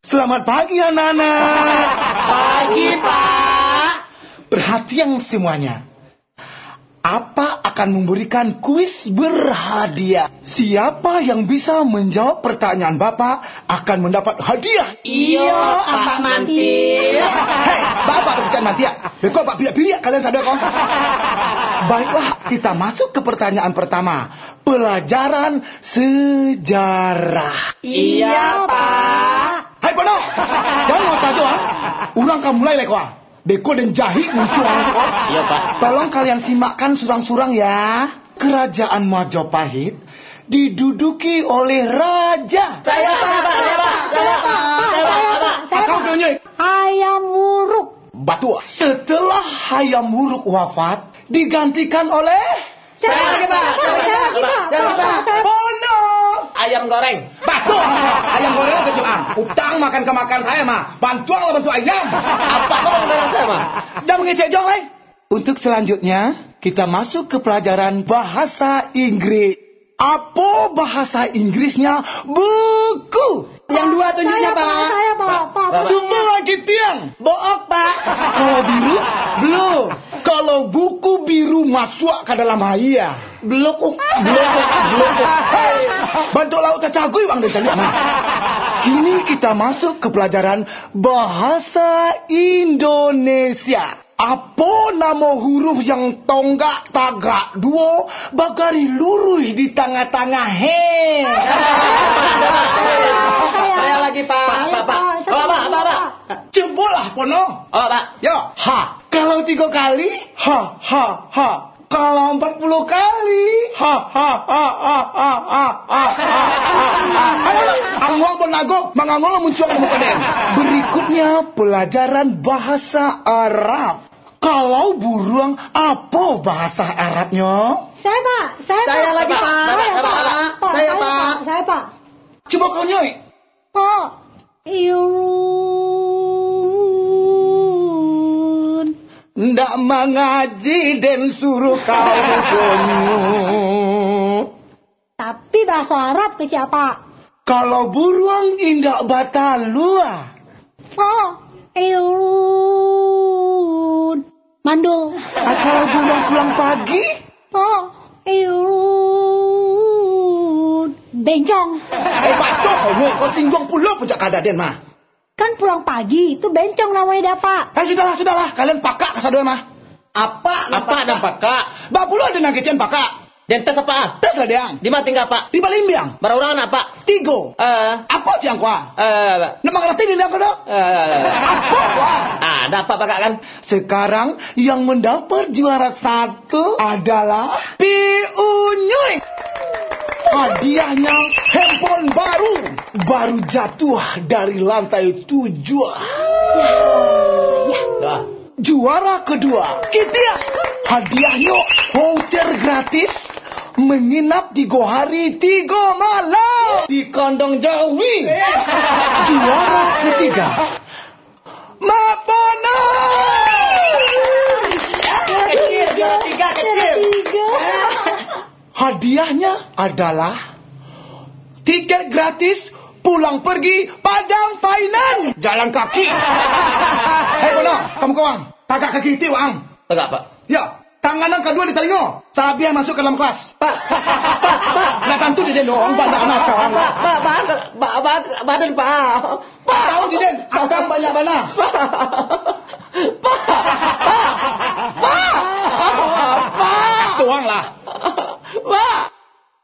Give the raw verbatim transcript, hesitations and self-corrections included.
Selamat pagi anak-anak. Pagi, Pak. Perhatian semuanya. Apa akan memberikan kuis berhadiah. Siapa yang bisa menjawab pertanyaan Bapak akan mendapat hadiah. Iya, Pak Mantir. Hei, Bapak kerjaan Mantir. Bekok Pak pilih-pilih kalian sadar kok. Baiklah, kita masuk ke pertanyaan pertama. Pelajaran sejarah. Iya, Pak. Hai Pono, jangan mau tahu ah. Ulang kamu mulai lekwa. Beko dan Jahi muncul kok. Iya, Pak. Tolong kalian simakkan surang-surang ya. Kerajaan Majapahit diduduki oleh raja. Saya, Pak. Saya, Pak. Saya, Pak. Saya, Pak. Kau punya Hayam Wuruk. batu. Setelah Hayam Wuruk wafat, digantikan oleh Saya lagi, Pak. Saya lagi, Pak. Saya lagi, Pak. Pono. Ayam goreng. Batu. Ayam goreng kecil ang. Utang makan ke makan saya mah. Bantuan lah bantu ayam. Apa kau goreng saya, mah? Jangan ngecek jong, eh. Untuk selanjutnya, kita masuk ke pelajaran bahasa Inggris. Apa bahasa Inggrisnya? Buku. Yang dua tunjuknya, Saya, Pak. Saya, Pak. Pak. Coba lagi tiang. Book, Pak. Kalau biru, belum. Kalau buku biru masuk ke dalam haya. Belokuk, belokuk, belokuk. Hei, bantu laut cacagui bang dan cari aman. Kini kita masuk ke pelajaran bahasa Indonesia. Apa nama huruf yang tonggak tagak dua bagari luruh di tengah-tengah he? Saya lagi, Pak. Pak, Pak. Oh, Pak, Pak, Pak. Cobalah Pono. Oh, Pak. Yo, ha. Kalau tiga kali, ha, ha, ha. Kalau empat puluh kali, ha, ha, ha, ha, ha, ha, ha, ha. Ayo, angwang benago, mangangol muncul ke muka den. Berikutnya pelajaran bahasa Arab. Kalau burung, apa bahasa Arabnya? Saya, Pak. Saya, Saya Pak. lagi, Pak. Saya, Saya, Pak. Pak. Saya, Pak. Saya, Pak. Coba kau nyoy. Pak. Irun. Ndak mengaji dan suruh kau kunyuk. Tapi bahasa Arab ke siapa? Kalau burung indak batalua. Pak. Irun. Mandul. Ah, kalau burung pulang pagi, Pak. Irun. Bencong. eh batok kau nyok, kau singgung pula puncak kadaden mah. Kan pulang pagi itu bencong namanya Pak. Eh sudahlah, sudahlah, kalian pakak kesadua mah. Apa? Apa dan pakak? Bah pula ada nangkecian pakak. Dan tes apa? Tes lah deang. Di mana tinggal, Pak? Di Balimbiang. Berorang apa? Tigo. Eh, Apa ciang kuah? eh, Nama ngerti di kau dah? eh. Apa kuah? Ah, ada apa, Pak, kan? Sekarang yang mendapat juara satu adalah Piunyuy. Hadiahnya handphone baru. Baru jatuh dari lantai tujuh. Dah. Juara kedua, kita hadiahnya voucher gratis menginap tiga hari tiga malam di kandang Jawi. Juara ketiga, Mapono. Kecil, juara tiga, kecil. Tiga. Hadiahnya adalah tiket gratis pulang pergi Padang Painan jalan kaki. Hei Pono, kamu kawang. Tagak kaki itu ang. Tegak, Pak. Ya, tangan yang kedua di telinga. Sabiah masuk ke dalam kelas. Pak, Pak, Pak. Nah tentu di den doang banyak anak kawan. Pak, Pak, Pak, Pak, Pak, badan, Pak. Pak tahu di den, akang banyak bana. Pak, Pak, Pak, Pak, Pak. Tuang lah. Pak.